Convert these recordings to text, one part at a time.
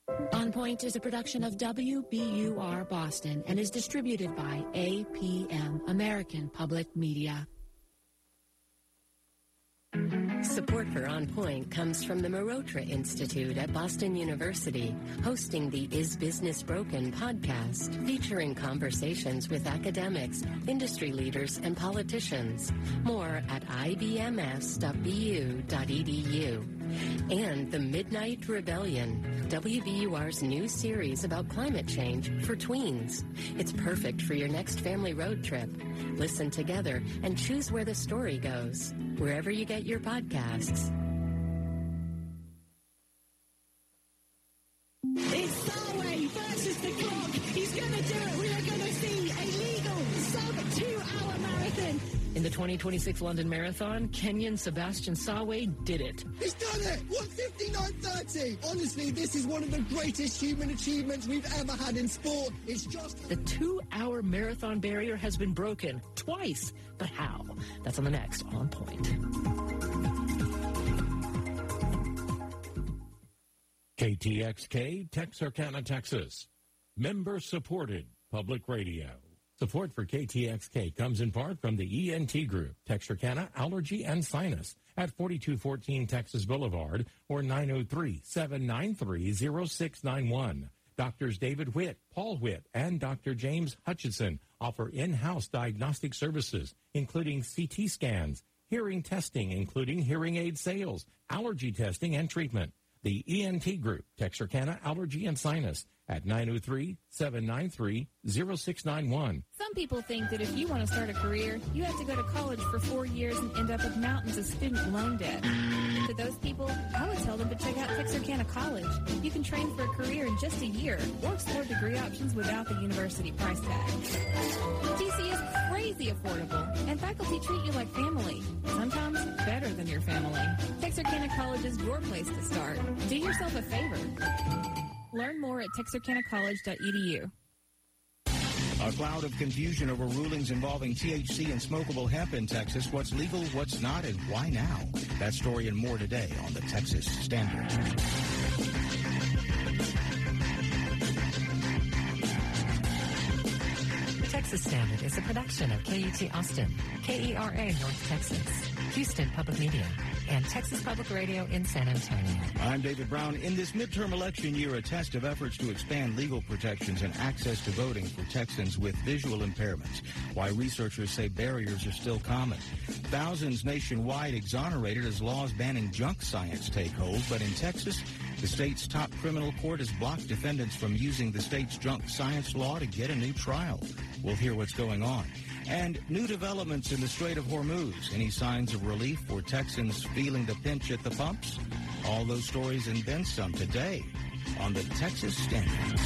On Point is a production of WBUR Boston and is distributed by APM, American Public Media. Support for On Point comes from the Marotra Institute at Boston University, hosting the Is Business Broken podcast, featuring conversations with academics, industry leaders, and politicians. More at ibms.bu.edu. And The Midnight Rebellion, WBUR's new series about climate change for tweens. It's perfect for your next family road trip. Listen together and choose where the story goes, wherever you get your podcasts. It's Sarway versus the clock. He's going to do it. We are going to see a legal sub-2-hour marathon. In the 2026 London Marathon, Kenyan Sebastian Sawe did it. He's done it! 1:59.30! Honestly, this is one of the greatest human achievements we've ever had in sport. It's just... The 2-hour marathon barrier has been broken twice. But how? That's on the next On Point. KTXK, Texarkana, Texas. Member-supported public radio. Support for KTXK comes in part from the ENT Group, Texarkana Allergy and Sinus at 4214 Texas Boulevard or 903-793-0691. Doctors David Witt, Paul Witt, and Dr. James Hutchinson offer in-house diagnostic services, including CT scans, hearing testing, including hearing aid sales, allergy testing, and treatment. The ENT Group, Texarkana Allergy and Sinus at 903-793-0691. Some people think that if you want to start a career, you have to go to college for 4 years and end up with mountains of student loan debt. To those people, I would tell them to check out Texarkana College. You can train for a career in just a year or explore degree options without the university price tag. TC is crazy affordable, and faculty treat you like family, sometimes better than your family. Texarkana College is your place to start. Do yourself a favor. Learn more at texarkanacollege.edu. A cloud of confusion over rulings involving THC and smokable hemp in Texas. What's legal, what's not, and why now? That story and more today on the Texas Standard. The Texas Standard is a production of KUT Austin, KERA North Texas, Houston Public Media, and Texas Public Radio in San Antonio. I'm David Brown. In this midterm election year, a test of efforts to expand legal protections and access to voting for Texans with visual impairments. Why researchers say barriers are still common. Thousands nationwide exonerated as laws banning junk science take hold. But in Texas, the state's top criminal court has blocked defendants from using the state's junk science law to get a new trial. We'll hear what's going on. And new developments in the Strait of Hormuz. Any signs of relief for Texans feeling the pinch at the pumps? All those stories and then some today on the Texas Standard.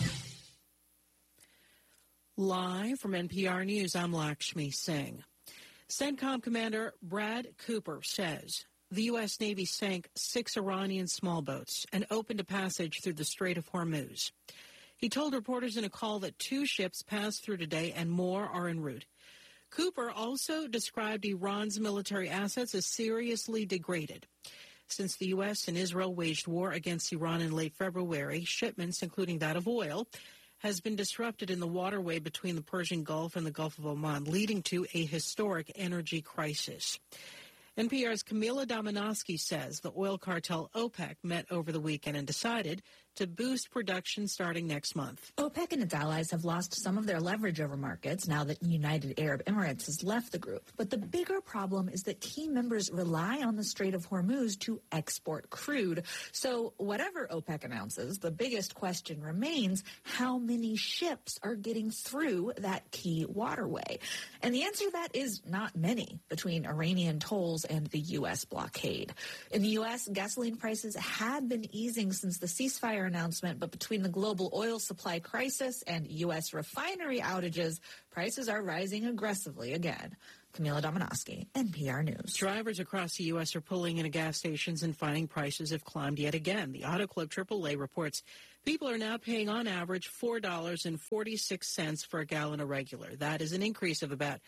Live from NPR News, I'm Lakshmi Singh. CENTCOM Commander Brad Cooper says the U.S. Navy sank 6 Iranian small boats and opened a passage through the Strait of Hormuz. He told reporters in a call that 2 ships passed through today and more are en route. Cooper also described Iran's military assets as seriously degraded. Since the U.S. and Israel waged war against Iran in late February, shipments, including that of oil, has been disrupted in the waterway between the Persian Gulf and the Gulf of Oman, leading to a historic energy crisis. NPR's Camila Domonoske says the oil cartel OPEC met over the weekend and decided to boost production starting next month. OPEC and its allies have lost some of their leverage over markets now that United Arab Emirates has left the group. But the bigger problem is that key members rely on the Strait of Hormuz to export crude. So whatever OPEC announces, the biggest question remains how many ships are getting through that key waterway. And the answer to that is not many between Iranian tolls and the U.S. blockade. In the U.S., gasoline prices had been easing since the ceasefire announcement, but between the global oil supply crisis and U.S. refinery outages, prices are rising aggressively again. Camila Domonoske, NPR News. Drivers across the U.S. are pulling into gas stations and finding prices have climbed yet again. The Auto Club AAA reports people are now paying on average $4.46 for a gallon of regular. That is an increase of about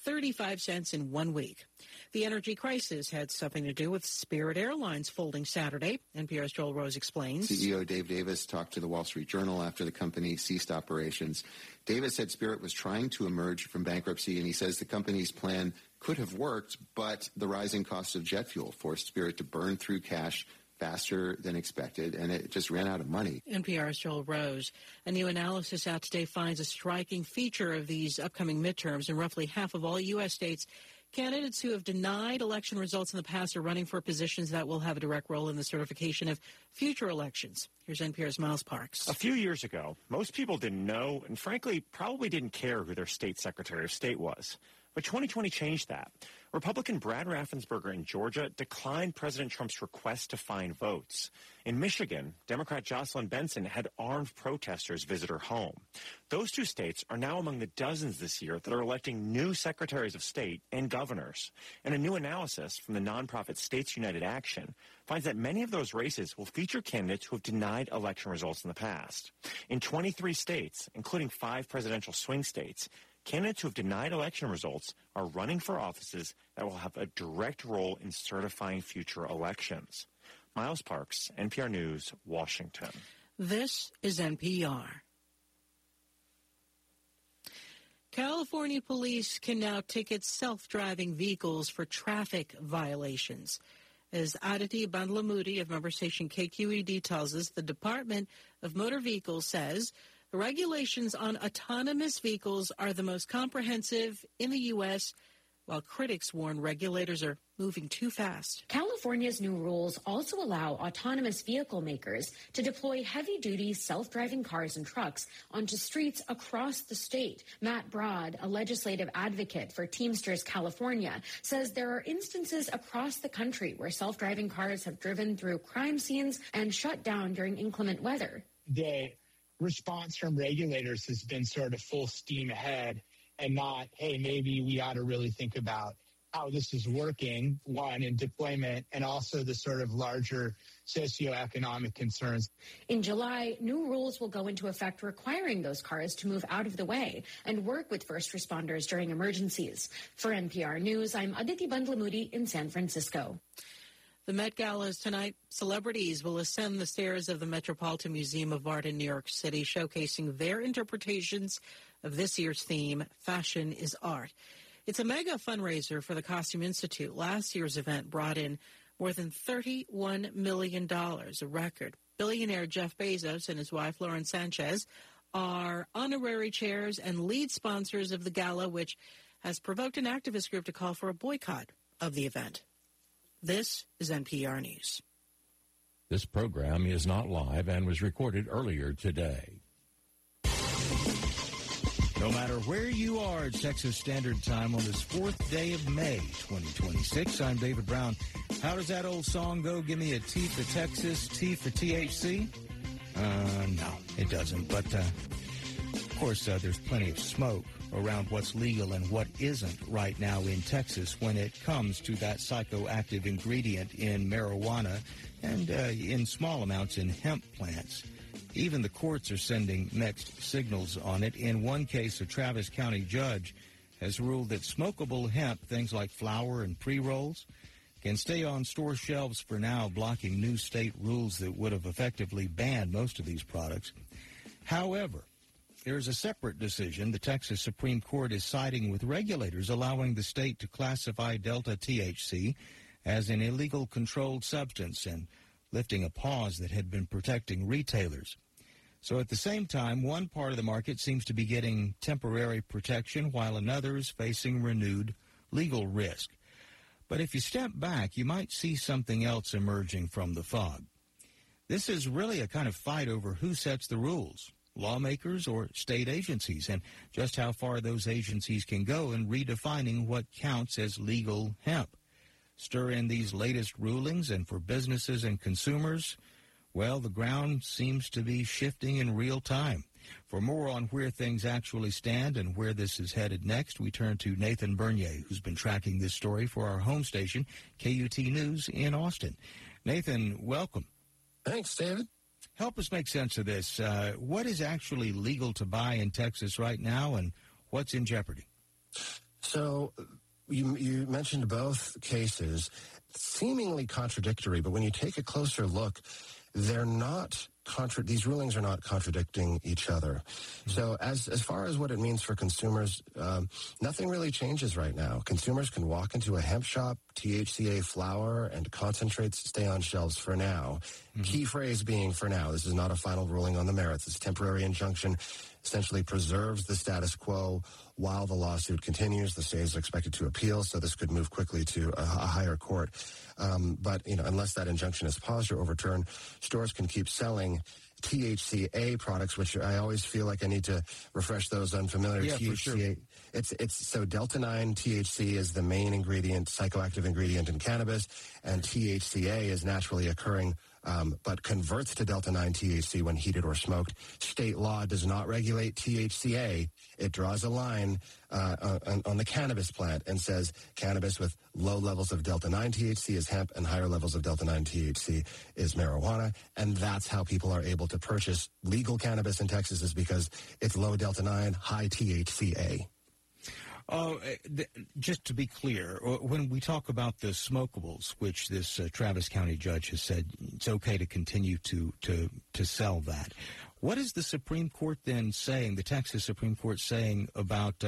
35 cents in 1 week. The energy crisis had something to do with Spirit Airlines folding Saturday. NPR's Joel Rose explains. CEO Dave Davis talked to the Wall Street Journal after the company ceased operations. Davis said Spirit was trying to emerge from bankruptcy, and he says the company's plan could have worked, but the rising cost of jet fuel forced Spirit to burn through cash faster than expected, and it just ran out of money. NPR's Joel Rose. A new analysis out today finds a striking feature of these upcoming midterms. In roughly half of all U.S. states, candidates who have denied election results in the past are running for positions that will have a direct role in the certification of future elections. Here's NPR's Miles Parks. A few years ago, most people didn't know and, frankly, probably didn't care who their state secretary of state was. But 2020 changed that. Republican Brad Raffensperger in Georgia declined President Trump's request to find votes. In Michigan, Democrat Jocelyn Benson had armed protesters visit her home. Those two states are now among the dozens this year that are electing new secretaries of state and governors. And a new analysis from the nonprofit States United Action finds that many of those races will feature candidates who have denied election results in the past. In 23 states, including 5 presidential swing states, candidates who have denied election results are running for offices that will have a direct role in certifying future elections. Miles Parks, NPR News, Washington. This is NPR. California police can now ticket self-driving vehicles for traffic violations. As Aditi Bandlamudi of member station KQED tells us, the Department of Motor Vehicles says the regulations on autonomous vehicles are the most comprehensive in the U.S., while critics warn regulators are moving too fast. California's new rules also allow autonomous vehicle makers to deploy heavy-duty self-driving cars and trucks onto streets across the state. Matt Broad, a legislative advocate for Teamsters California, says there are instances across the country where self-driving cars have driven through crime scenes and shut down during inclement weather. The response from regulators has been sort of full steam ahead and not, hey, maybe we ought to really think about how this is working, one, in deployment, and also the sort of larger socioeconomic concerns. In July, new rules will go into effect requiring those cars to move out of the way and work with first responders during emergencies. For NPR News, I'm Aditi Bandlamudi in San Francisco. The Met Gala is tonight. Celebrities will ascend the stairs of the Metropolitan Museum of Art in New York City, showcasing their interpretations of this year's theme, Fashion is Art. It's a mega fundraiser for the Costume Institute. Last year's event brought in more than $31 million, a record. Billionaire Jeff Bezos and his wife, Lauren Sanchez, are honorary chairs and lead sponsors of the gala, which has provoked an activist group to call for a boycott of the event. This is NPR News. This program is not live and was recorded earlier today. No matter where you are at Texas Standard Time on this 4th day of May, 2026, I'm David Brown. How does that old song go? Give me a T for Texas, T for THC? No, it doesn't. But, of course, there's plenty of smoke around what's legal and what isn't right now in Texas when it comes to that psychoactive ingredient in marijuana and in small amounts in hemp plants. Even the courts are sending mixed signals on it. In one case, a Travis County judge has ruled that smokable hemp, things like flour and pre-rolls, can stay on store shelves for now, blocking new state rules that would have effectively banned most of these products. However, there's a separate decision the Texas Supreme Court is siding with regulators, allowing the state to classify Delta THC as an illegal controlled substance and lifting a pause that had been protecting retailers. So at the same time, one part of the market seems to be getting temporary protection while another is facing renewed legal risk. But if you step back, you might see something else emerging from the fog. This is really a kind of fight over who sets the rules, lawmakers or state agencies, and just how far those agencies can go in redefining what counts as legal hemp. Stir in these latest rulings, and for businesses and consumers, well, the ground seems to be shifting in real time. For more on where things actually stand and where this is headed next, we turn to Nathan Bernier, who's been tracking this story for our home station, KUT News in Austin. Nathan, welcome. Thanks, David. Help us make sense of this. What is actually legal to buy in Texas right now, and what's in jeopardy? So you mentioned both cases, seemingly contradictory, but when you take a closer look, they're not these rulings are not contradicting each other. So as far as what it means for consumers, nothing really changes right now. Consumers can walk into a hemp shop, THCA flower and concentrates stay on shelves for now. Key phrase being for now. This is not a final ruling on the merits. This temporary injunction essentially preserves the status quo while the lawsuit continues. The stay is expected to appeal, so this could move quickly to a higher court. But, unless that injunction is paused or overturned, stores can keep selling THCA products, which I always feel like I need to refresh those unfamiliar. Yeah, THCA, for sure. So Delta-9 THC is the main ingredient, psychoactive ingredient in cannabis, and THCA is naturally occurring, but converts to Delta-9 THC when heated or smoked. State law does not regulate THCA. It draws a line on the cannabis plant and says cannabis with low levels of Delta-9 THC is hemp and higher levels of Delta-9 THC is marijuana. And that's how people are able to purchase legal cannabis in Texas, is because it's low Delta-9, high THCA. Just to be clear, when we talk about the smokables, which this Travis County judge has said it's okay to continue to sell that, what is the Supreme Court then saying, the Texas Supreme Court saying about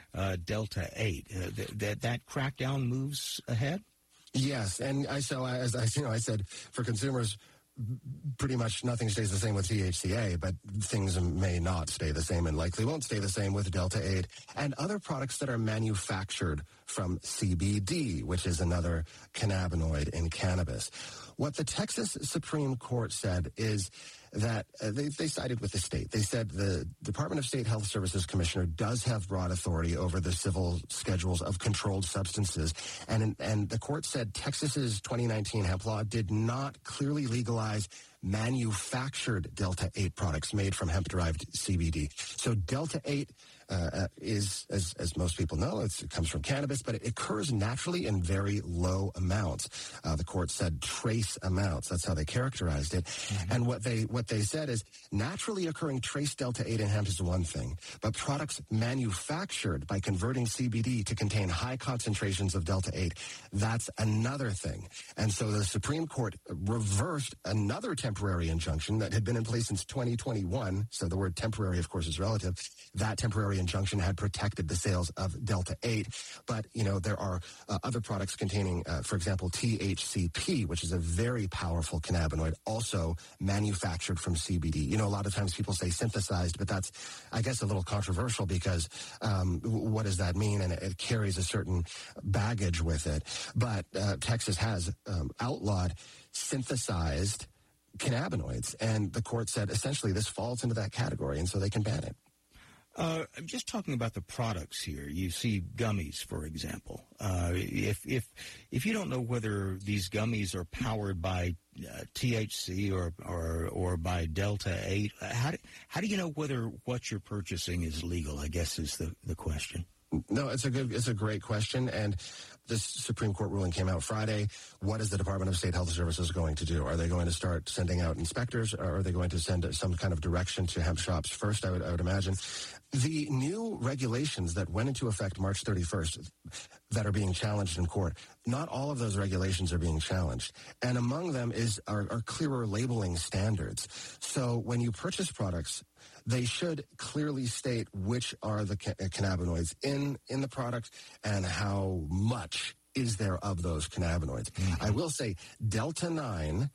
Delta-8? That crackdown moves ahead? Yes, and I said, for consumers, pretty much nothing stays the same with THCA, but things may not stay the same and likely won't stay the same with Delta-8 and other products that are manufactured from CBD, which is another cannabinoid in cannabis. What the Texas Supreme Court said is that they sided with the state. They said the Department of State Health Services Commissioner does have broad authority over the civil schedules of controlled substances. And the court said Texas's 2019 hemp law did not clearly legalize manufactured Delta-8 products made from hemp-derived CBD. So Delta-8 is, as most people know, it comes from cannabis, but it occurs naturally in very low amounts. The court said trace amounts. That's how they characterized it. Mm-hmm. And what they said is naturally occurring trace Delta-8 in hemp is one thing, but products manufactured by converting CBD to contain high concentrations of Delta-8, that's another thing. And so the Supreme Court reversed another temporary injunction that had been in place since 2021. So the word temporary, of course, is relative. That temporary injunction had protected the sales of Delta-8. But, there are other products containing, for example, THCP, which is a very powerful cannabinoid, also manufactured from CBD. A lot of times people say synthesized, but that's, I guess, a little controversial because what does that mean? And it carries a certain baggage with it. But Texas has outlawed synthesized cannabinoids, and the court said essentially this falls into that category, and so they can ban it. I'm just talking about the products here. You see gummies, for example. If you don't know whether these gummies are powered by THC or by Delta-8, how do you know whether what you're purchasing is legal? I guess is the question. No, it's a great question, and this Supreme Court ruling came out Friday. What is the Department of State Health Services going to do? Are they going to start sending out inspectors, or are they going to send some kind of direction to hemp shops first, I would imagine? The new regulations that went into effect March 31st that are being challenged in court, not all of those regulations are being challenged. And among them are clearer labeling standards. So when you purchase products, they should clearly state which are the cannabinoids in the product and how much is there of those cannabinoids. Mm-hmm. I will say Delta-9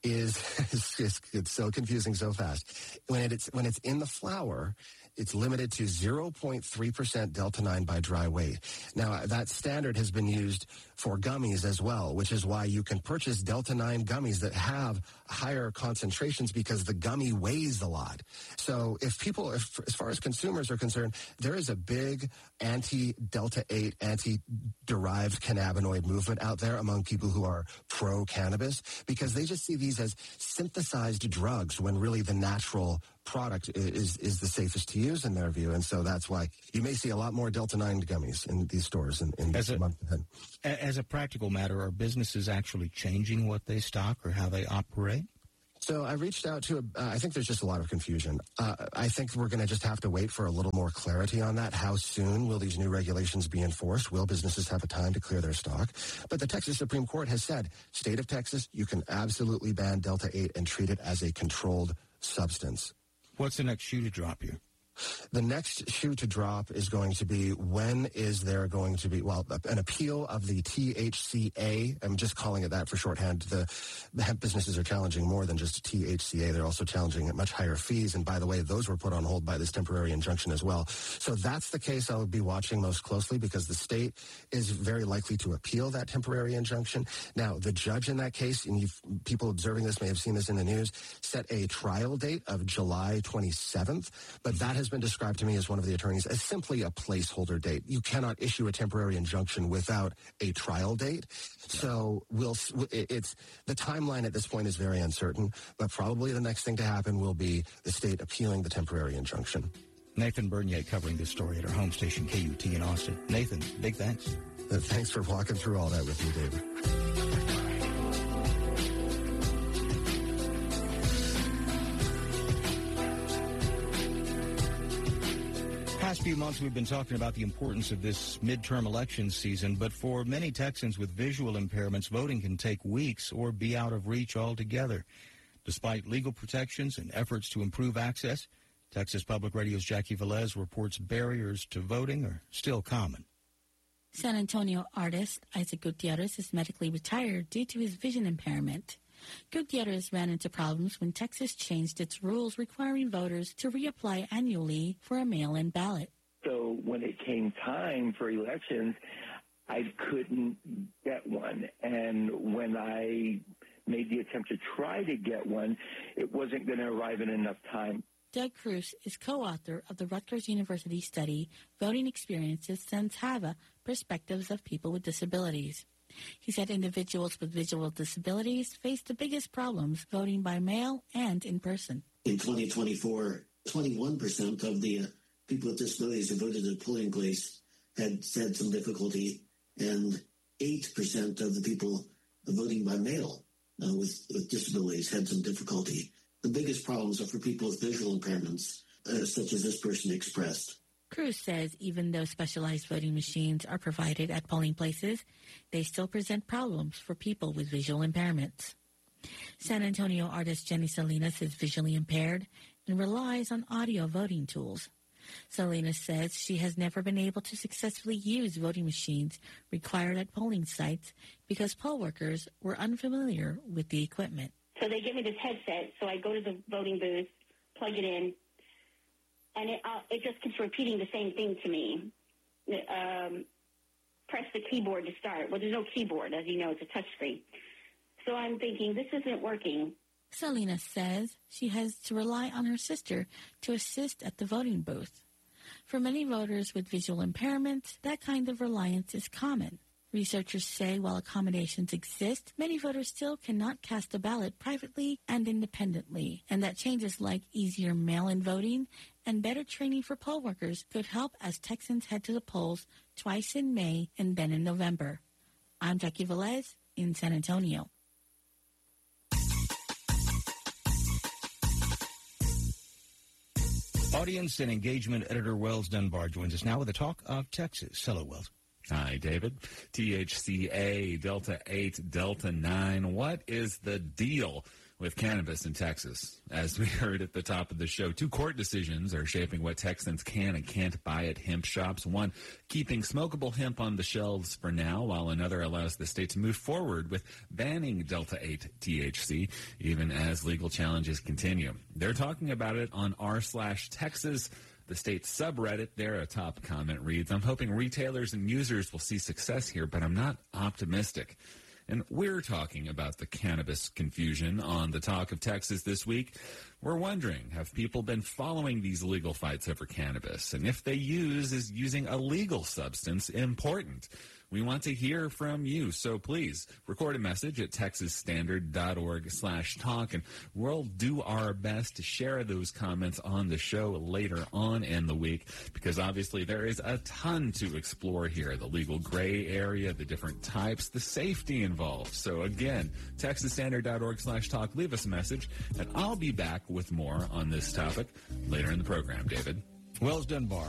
it's so confusing so fast. When it's in the flower, it's limited to 0.3% Delta-9 by dry weight. Now, that standard has been used for gummies as well, which is why you can purchase Delta-9 gummies that have higher concentrations because the gummy weighs a lot. So as far as consumers are concerned, there is a big anti-Delta-8, anti-derived cannabinoid movement out there among people who are pro-cannabis because they just see these as synthesized drugs when really the natural product is the safest to use in their view. And so that's why you may see a lot more Delta-9 gummies in these stores in this month ahead. As a practical matter, are businesses actually changing what they stock or how they operate? So I reached out to, I think there's just a lot of confusion. I think we're going to just have to wait for a little more clarity on that. How soon will these new regulations be enforced? Will businesses have a time to clear their stock? But the Texas Supreme Court has said, state of Texas, you can absolutely ban Delta-8 and treat it as a controlled substance. What's the next shoe to drop here? The next shoe to drop is going to be, when is there going to be, well, an appeal of the THCA. I'm just calling it that for shorthand. The hemp businesses are challenging more than just THCA. They're also challenging at much higher fees. And by the way, those were put on hold by this temporary injunction as well. So that's the case I'll be watching most closely, because the state is very likely to appeal that temporary injunction. Now, the judge in that case, and people observing this may have seen this in the news, set a trial date of July 27th, but that has been described to me as one of the attorneys as simply a placeholder date. You cannot issue a temporary injunction without a trial date. So it's the timeline at this point is very uncertain, but probably the next thing to happen will be the state appealing the temporary injunction. Nathan Bernier covering this story at our home station, KUT in Austin. Nathan, big thanks. Thanks for walking through all that with me, David. Past few months we've been talking about the importance of this midterm election season, but for many Texans with visual impairments, voting can take weeks or be out of reach altogether. Despite legal protections and efforts to improve access, Texas Public Radio's Jackie Velez reports barriers to voting are still common. San Antonio artist Isaac Gutierrez is medically retired due to his vision impairment. Gutierrez ran into problems when Texas changed its rules requiring voters to reapply annually for a mail-in ballot. So when it came time for elections, I couldn't get one. And when I made the attempt to try to get one, it wasn't going to arrive in enough time. Doug Cruz is co-author of the Rutgers University study, Voting Experiences Sans Hava, Perspectives of People with Disabilities. He said individuals with visual disabilities face the biggest problems voting by mail and in person. In 2024, 21% of the people with disabilities who voted at a polling place had some difficulty, and 8% of the people voting by mail with disabilities had some difficulty. The biggest problems are for people with visual impairments, such as this person expressed. Cruz says even though specialized voting machines are provided at polling places, they still present problems for people with visual impairments. San Antonio artist Jenny Salinas is visually impaired and relies on audio voting tools. Salinas says she has never been able to successfully use voting machines required at polling sites because poll workers were unfamiliar with the equipment. So they give me this headset, so I go to the voting booth, plug it in, and it just keeps repeating the same thing to me. Press the keyboard to start. Well, there's no keyboard. As you know, it's a touchscreen. So I'm thinking, this isn't working. Salinas says she has to rely on her sister to assist at the voting booth. For many voters with visual impairments, that kind of reliance is common. Researchers say while accommodations exist, many voters still cannot cast a ballot privately and independently, and that changes like easier mail-in voting and better training for poll workers could help as Texans head to the polls twice in May and then in November. I'm Jackie Velez in San Antonio. Audience and engagement editor Wells Dunbar joins us now with a talk of Texas. Hello, Wells. Hi, David. THCA, Delta 8, Delta 9. What is the deal with cannabis in Texas? As we heard at the top of the show, 2 court decisions are shaping what Texans can and can't buy at hemp shops. One keeping smokable hemp on the shelves for now, while another allows the state to move forward with banning Delta 8 THC, even as legal challenges continue. They're talking about it on r/Texas. The state subreddit, there a top comment reads, "I'm hoping retailers and users will see success here, but I'm not optimistic." And we're talking about the cannabis confusion on the Talk of Texas this week. We're wondering, have people been following these legal fights over cannabis? And if they is using a legal substance important? We want to hear from you, so please record a message at texasstandard.org/talk, and we'll do our best to share those comments on the show later on in the week, because obviously there is a ton to explore here. The legal gray area, the different types, the safety involved. So again, texasstandard.org/talk. Leave us a message, and I'll be back with more on this topic later in the program, David. Wells Dunbar.